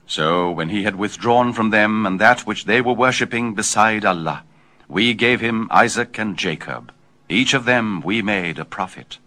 So when he had withdrawn from them and that which they were worshipping beside Allah, we gave him Isaac and Jacob. Each of them we made a prophet.